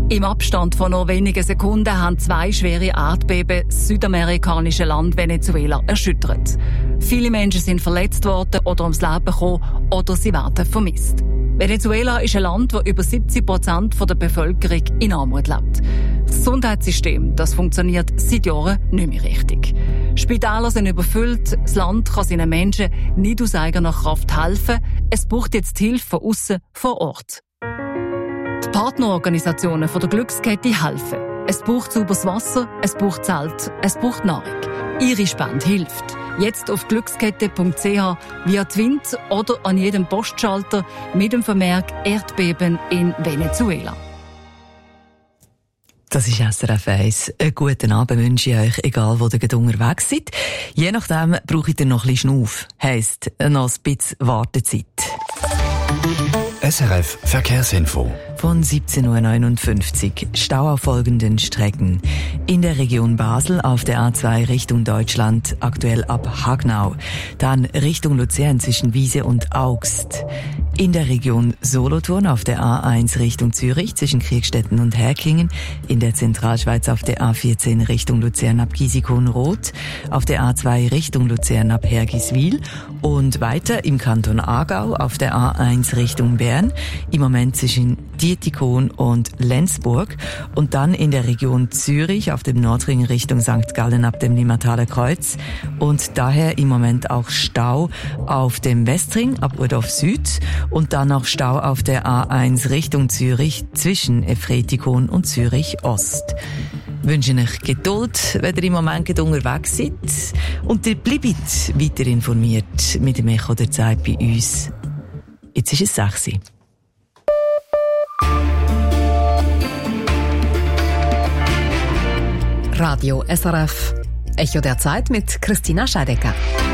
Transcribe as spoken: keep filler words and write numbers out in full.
Im Abstand von nur wenigen Sekunden haben zwei schwere Erdbeben das südamerikanische Land Venezuela erschüttert. Viele Menschen sind verletzt worden oder ums Leben gekommen oder sie werden vermisst. Venezuela ist ein Land, wo über siebzig Prozent der Bevölkerung in Armut lebt. Das Gesundheitssystem, das funktioniert seit Jahren nicht mehr richtig. Spitäler sind überfüllt, das Land kann seinen Menschen nicht aus eigener Kraft helfen. Es braucht jetzt Hilfe von aussen vor Ort. Die Partnerorganisationen von der Glückskette helfen. Es braucht sauberes Wasser, es braucht Zelt, es braucht Nahrung. Ihre Spende hilft. Jetzt auf glückskette punkt c h, via Twint oder an jedem Postschalter mit dem Vermerk Erdbeben in Venezuela. Das ist S R F eins. Einen guten Abend wünsche ich euch, egal wo ihr unterwegs seid. Je nachdem brauche ich noch ein bisschen Schnauf. Heisst, noch ein bisschen Wartezeit. S R F Verkehrsinfo. Von siebzehn Uhr neunundfünfzig. Stau auf folgenden Strecken. In der Region Basel auf der A zwei Richtung Deutschland, aktuell ab Hagnau. Dann Richtung Luzern zwischen Wiese und Augst. In der Region Solothurn auf der A eins Richtung Zürich zwischen Kriegstetten und Herkingen. In der Zentralschweiz auf der A vierzehn Richtung Luzern ab Giesikow-Roth. Auf der A zwei Richtung Luzern ab Hergiswil. Und weiter im Kanton Aargau auf der A eins Richtung Bern. Im Moment zwischen Dietikon und Lenzburg. Und dann in der Region Zürich auf dem Nordring Richtung Sankt Gallen ab dem Limataler Kreuz. Und daher im Moment auch Stau auf dem Westring ab Urdorf Süd. Und dann noch Stau auf der A eins Richtung Zürich zwischen Efretikon und Zürich Ost. Ich wünsche euch Geduld, wenn ihr im Moment unterwegs seid. Und ihr bleibt weiter informiert mit dem Echo der Zeit bei uns. Jetzt ist es sechs Uhr. Radio S R F. Echo der Zeit mit Christina Scheidecker.